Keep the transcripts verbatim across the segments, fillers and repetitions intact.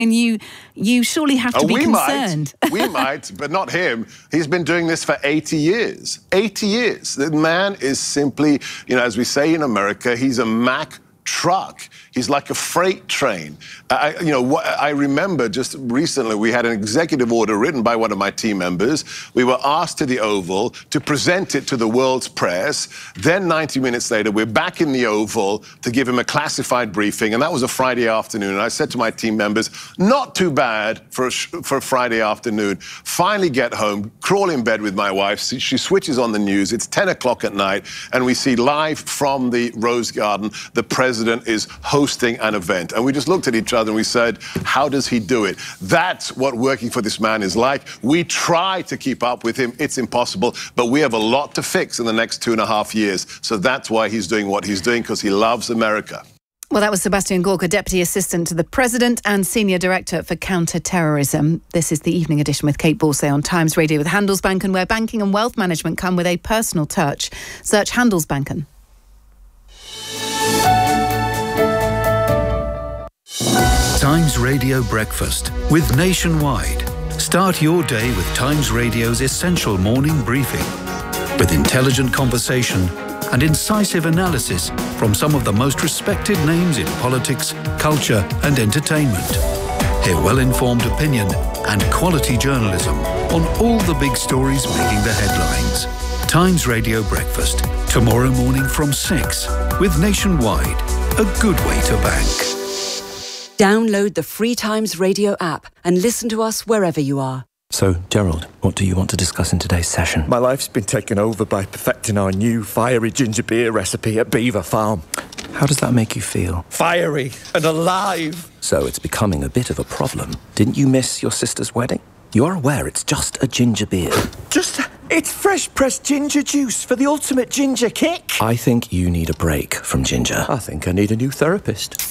And you you surely have to oh, be we concerned. Might. We might, but not him. He's been doing this for eighty years. eighty years. The man is simply, you know, as we say in America, he's a Mack truck. He's like a freight train. I, you know, I remember just recently we had an executive order written by one of my team members. We were asked to the Oval to present it to the world's press. Then ninety minutes later, we're back in the Oval to give him a classified briefing, and that was a Friday afternoon. And I said to my team members, not too bad for a, for a Friday afternoon. Finally get home, crawl in bed with my wife. She switches on the news. It's ten o'clock at night, and we see live from the Rose Garden, the president is hosting an event. And we just looked at each other and we said, how does he do it? That's what working for this man is like. We try to keep up with him. It's impossible. But we have a lot to fix in the next two and a half years. So that's why he's doing what he's doing, because he loves America. Well, that was Sebastian Gorka, Deputy Assistant to the President and Senior Director for Counter-Terrorism. This is the Evening Edition with Kate Borsay on Times Radio with Handelsbanken, where banking and wealth management come with a personal touch. Search Handelsbanken. Times Radio Breakfast with Nationwide. Start your day with Times Radio's essential morning briefing with intelligent conversation and incisive analysis from some of the most respected names in politics, culture and entertainment. Hear well-informed opinion and quality journalism on all the big stories making the headlines. Times Radio Breakfast, tomorrow morning from six with Nationwide, a good way to bank. Download the free Times Radio app and listen to us wherever you are. So, Gerald, what do you want to discuss in today's session? My life's been taken over by perfecting our new fiery ginger beer recipe at Beaver Farm. How does that make you feel? Fiery and alive. So it's becoming a bit of a problem. Didn't you miss your sister's wedding? You are aware it's just a ginger beer. Just, it's fresh pressed ginger juice for the ultimate ginger kick. I think you need a break from ginger. I think I need a new therapist.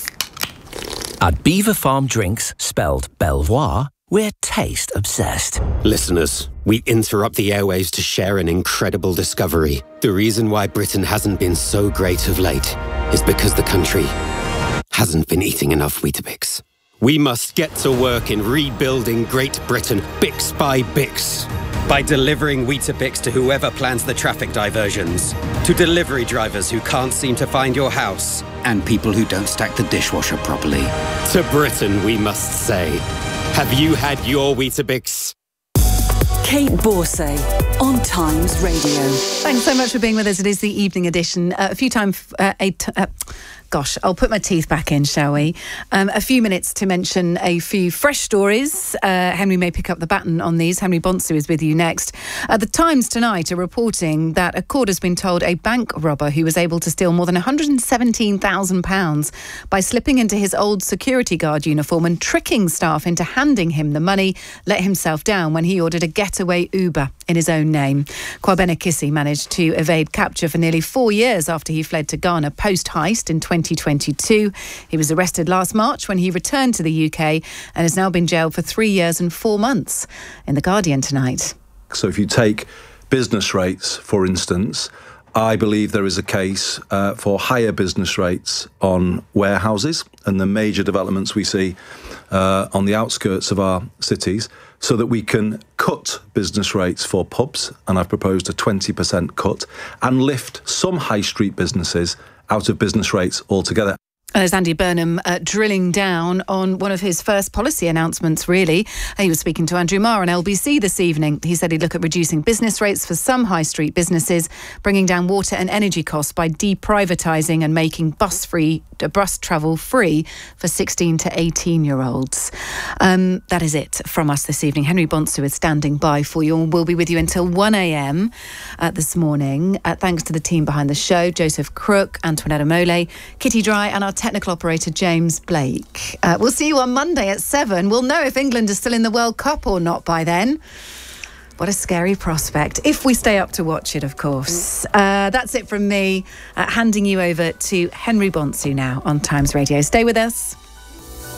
At Beaver Farm Drinks, spelled Belvoir, we're taste obsessed. Listeners, we interrupt the airwaves to share an incredible discovery. The reason why Britain hasn't been so great of late is because the country hasn't been eating enough Weetabix. We must get to work in rebuilding Great Britain, Bix by Bix. By delivering Weetabix to whoever plans the traffic diversions, to delivery drivers who can't seem to find your house, and people who don't stack the dishwasher properly. To Britain, we must say, have you had your Weetabix? Kate Borsay on Times Radio. Thanks so much for being with us. It is the Evening Edition. Uh, a few times... Uh, eight, uh, Gosh, I'll put my teeth back in, shall we? Um, a few minutes to mention a few fresh stories. Uh, Henry may pick up the baton on these. Henry Bonsu is with you next. Uh, the Times tonight are reporting that a court has been told a bank robber who was able to steal more than one hundred seventeen thousand pounds by slipping into his old security guard uniform and tricking staff into handing him the money, let himself down when he ordered a getaway Uber in his own name. Kwabena Kissi managed to evade capture for nearly four years after he fled to Ghana post-heist in twenty twenty-two. He was arrested last March when he returned to the U K and has now been jailed for three years and four months. In The Guardian tonight. So if you take business rates, for instance, I believe there is a case uh, for higher business rates on warehouses and the major developments we see uh, on the outskirts of our cities, so that we can cut business rates for pubs, and I've proposed a twenty percent cut, and lift some high street businesses out of business rates altogether. There's Andy Burnham uh, drilling down on one of his first policy announcements, really. He was speaking to Andrew Marr on L B C this evening. He said he'd look at reducing business rates for some high street businesses, bringing down water and energy costs by deprivatising and making bus free, uh, bus travel free for sixteen to eighteen-year-olds. Um, that is it from us this evening. Henry Bonsu is standing by for you and we'll be with you until one a.m. Uh, this morning. Uh, thanks to the team behind the show, Joseph Crook, Antoinette Mole, Kitty Dry and our technical operator James Blake. Uh, we'll see you on Monday at seven. We'll know if England is still in the World Cup or not by then. What a scary prospect. If we stay up to watch it, of course. Uh, that's it from me. Uh, handing you over to Henry Bonsu now on Times Radio. Stay with us.